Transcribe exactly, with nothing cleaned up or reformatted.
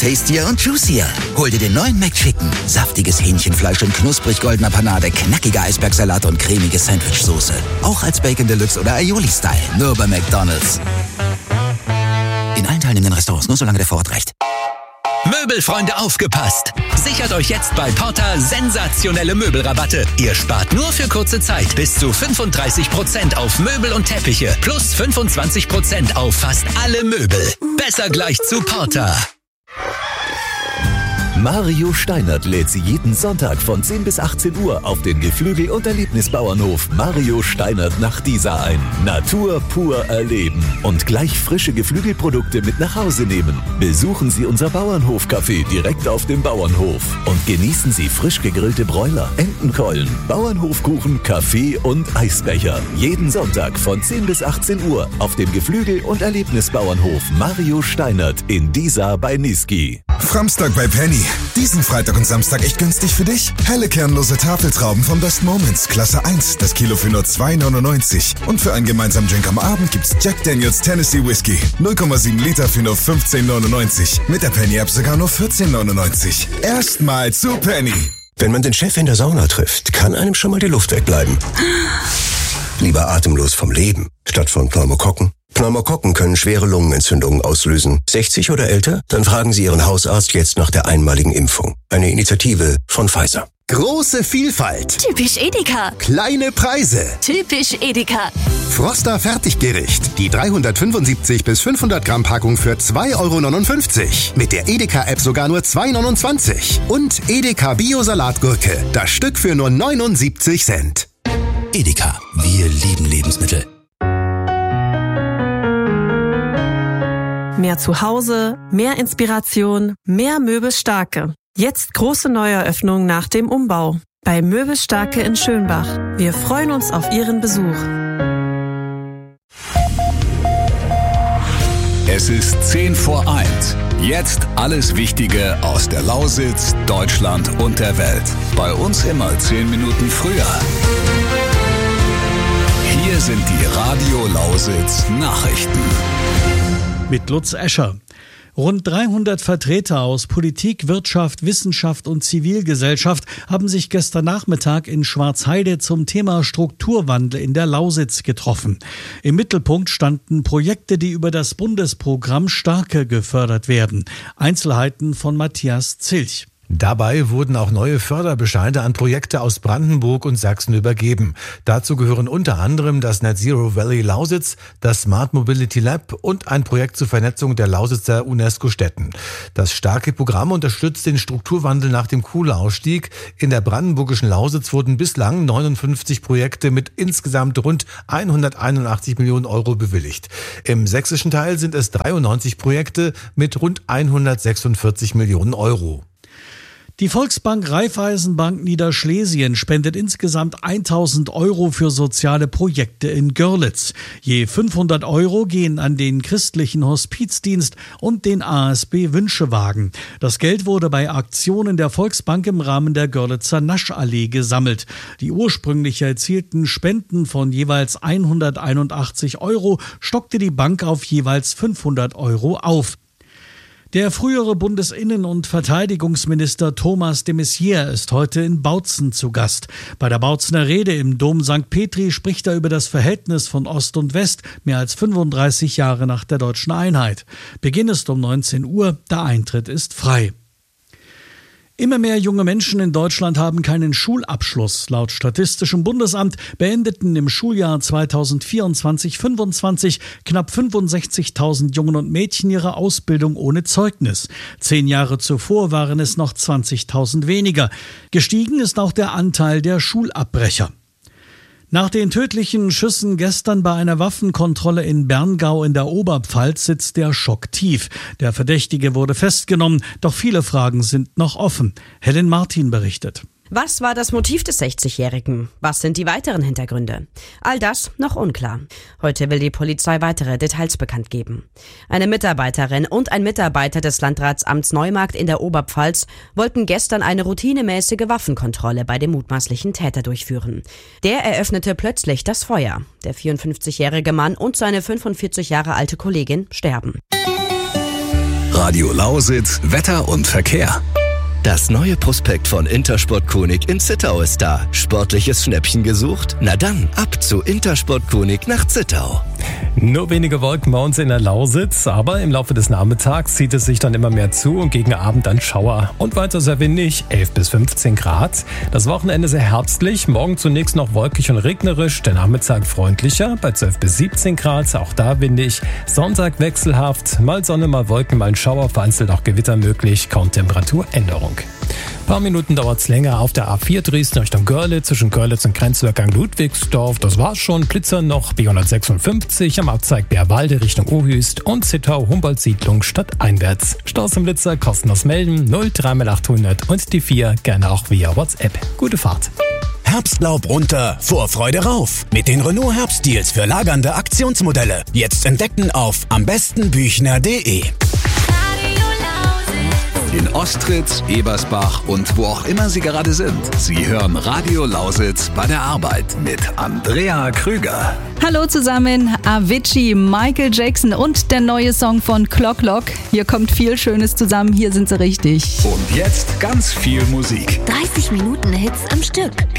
tastier und juicier. Hol dir den neuen McChicken. Saftiges Hähnchenfleisch in knusprig goldener Panade, knackiger Eisbergsalat und cremige Sandwichsoße. Auch als Bacon Deluxe oder Aioli-Style. Nur bei McDonald's. In allen teilnehmenden Restaurants, nur solange der Vorrat reicht. Möbelfreunde, aufgepasst! Sichert euch jetzt bei Porter sensationelle Möbelrabatte. Ihr spart nur für kurze Zeit bis zu fünfunddreißig Prozent auf Möbel und Teppiche plus fünfundzwanzig Prozent auf fast alle Möbel. Besser gleich zu Porter. Mario Steinert lädt Sie jeden Sonntag von zehn bis achtzehn Uhr auf den Geflügel- und Erlebnisbauernhof Mario Steinert nach Diesa ein. Natur pur erleben und gleich frische Geflügelprodukte mit nach Hause nehmen. Besuchen Sie unser Bauernhof-Café direkt auf dem Bauernhof und genießen Sie frisch gegrillte Bräuler, Entenkeulen, Bauernhofkuchen, Kaffee und Eisbecher. Jeden Sonntag von zehn bis achtzehn Uhr auf dem Geflügel- und Erlebnisbauernhof Mario Steinert in Diesa bei Niesky. Framstag bei Penny. Diesen Freitag und Samstag echt günstig für dich. Helle kernlose Tafeltrauben von Best Moments, Klasse eins, das Kilo für nur zwei neunundneunzig. Und für einen gemeinsamen Drink am Abend gibt's Jack Daniels Tennessee Whiskey. null Komma sieben Liter für nur fünfzehn neunundneunzig. Mit der Penny-App sogar nur vierzehn neunundneunzig. Erstmal zu Penny. Wenn man den Chef in der Sauna trifft, kann einem schon mal die Luft wegbleiben. Lieber atemlos vom Leben, statt von Pneumokokken. Pneumokokken können schwere Lungenentzündungen auslösen. sechzig oder älter? Dann fragen Sie Ihren Hausarzt jetzt nach der einmaligen Impfung. Eine Initiative von Pfizer. Große Vielfalt. Typisch Edeka. Kleine Preise. Typisch Edeka. Froster Fertiggericht. Die dreihundertfünfundsiebzig bis fünfhundert Gramm Packung für zwei Euro neunundfünfzig. Mit der Edeka-App sogar nur zwei Euro neunundzwanzig. Und Edeka Bio-Salatgurke. Das Stück für nur neunundsiebzig Cent. Edeka, wir lieben Lebensmittel. Mehr Zuhause, mehr Inspiration, mehr Möbelstarke. Jetzt große Neueröffnung nach dem Umbau. Bei Möbelstarke in Schönbach. Wir freuen uns auf Ihren Besuch. Es ist zehn vor eins. Jetzt alles Wichtige aus der Lausitz, Deutschland und der Welt. Bei uns immer zehn Minuten früher. Hier sind die Radio Lausitz Nachrichten. Mit Lutz Escher. Rund dreihundert Vertreter aus Politik, Wirtschaft, Wissenschaft und Zivilgesellschaft haben sich gestern Nachmittag in Schwarzheide zum Thema Strukturwandel in der Lausitz getroffen. Im Mittelpunkt standen Projekte, die über das Bundesprogramm Starke gefördert werden. Einzelheiten von Matthias Zilch. Dabei wurden auch neue Förderbescheide an Projekte aus Brandenburg und Sachsen übergeben. Dazu gehören unter anderem das Net Zero Valley Lausitz, das Smart Mobility Lab und ein Projekt zur Vernetzung der Lausitzer UNESCO-Städten. Das starke Programm unterstützt den Strukturwandel nach dem Kohleausstieg. In der brandenburgischen Lausitz wurden bislang neunundfünfzig Projekte mit insgesamt rund hunderteinundachtzig Millionen Euro bewilligt. Im sächsischen Teil sind es dreiundneunzig Projekte mit rund hundertsechsundvierzig Millionen Euro. Die Volksbank Raiffeisenbank Niederschlesien spendet insgesamt tausend Euro für soziale Projekte in Görlitz. Je fünfhundert Euro gehen an den christlichen Hospizdienst und den A S B Wünschewagen. Das Geld wurde bei Aktionen der Volksbank im Rahmen der Görlitzer Naschallee gesammelt. Die ursprünglich erzielten Spenden von jeweils hunderteinundachtzig Euro stockte die Bank auf jeweils fünfhundert Euro auf. Der frühere Bundesinnen- und Verteidigungsminister Thomas de Maizière ist heute in Bautzen zu Gast. Bei der Bautzener Rede im Dom Sankt Petri spricht er über das Verhältnis von Ost und West, mehr als fünfunddreißig Jahre nach der deutschen Einheit. Beginn ist um neunzehn Uhr, der Eintritt ist frei. Immer mehr junge Menschen in Deutschland haben keinen Schulabschluss. Laut Statistischem Bundesamt beendeten im Schuljahr zweitausendvierundzwanzig fünfundzwanzig knapp fünfundsechzigtausend Jungen und Mädchen ihre Ausbildung ohne Zeugnis. Zehn Jahre zuvor waren es noch zwanzigtausend weniger. Gestiegen ist auch der Anteil der Schulabbrecher. Nach den tödlichen Schüssen gestern bei einer Waffenkontrolle in Berngau in der Oberpfalz sitzt der Schock tief. Der Verdächtige wurde festgenommen, doch viele Fragen sind noch offen. Helen Martin berichtet. Was war das Motiv des sechzigjährigen? Was sind die weiteren Hintergründe? All das noch unklar. Heute will die Polizei weitere Details bekannt geben. Eine Mitarbeiterin und ein Mitarbeiter des Landratsamts Neumarkt in der Oberpfalz wollten gestern eine routinemäßige Waffenkontrolle bei dem mutmaßlichen Täter durchführen. Der eröffnete plötzlich das Feuer. Der vierundfünfzigjährige Mann und seine fünfundvierzig Jahre alte Kollegin sterben. Radio Lausitz, Wetter und Verkehr. Das neue Prospekt von Intersport Konig in Zittau ist da. Sportliches Schnäppchen gesucht? Na dann, ab zu Intersport Konig nach Zittau. Nur wenige Wolken bei uns in der Lausitz, aber im Laufe des Nachmittags zieht es sich dann immer mehr zu und gegen Abend dann Schauer. Und weiter sehr windig, elf bis fünfzehn Grad. Das Wochenende sehr herbstlich, morgen zunächst noch wolkig und regnerisch, der Nachmittag freundlicher, bei zwölf bis siebzehn Grad, auch da windig. Sonntag wechselhaft, mal Sonne, mal Wolken, mal ein Schauer, vereinzelt auch Gewitter möglich, kaum Temperaturänderung. Ein paar Minuten dauert es länger auf der A vier Dresden Richtung Görlitz, zwischen Görlitz und Grenzübergang Ludwigsdorf. Das war's schon. Blitzer noch B hundertsechsundfünfzig am Abzweig Bärwalde Richtung Ohüst und Zittau Humboldt-Siedlung stadteinwärts. Staus im Blitzer, kostenlos melden, null drei mal achthundert und die vier gerne auch via WhatsApp. Gute Fahrt. Herbstlaub runter, Vorfreude rauf. Mit den Renault Herbstdeals für lagernde Aktionsmodelle. Jetzt entdecken auf am besten büchner punkt de. In Ostritz, Ebersbach und wo auch immer Sie gerade sind. Sie hören Radio Lausitz bei der Arbeit mit Andrea Krüger. Hallo zusammen, Avicii, Michael Jackson und der neue Song von Clock Clock. Hier kommt viel Schönes zusammen, hier sind sie richtig. Und jetzt ganz viel Musik. dreißig Minuten Hits am Stück.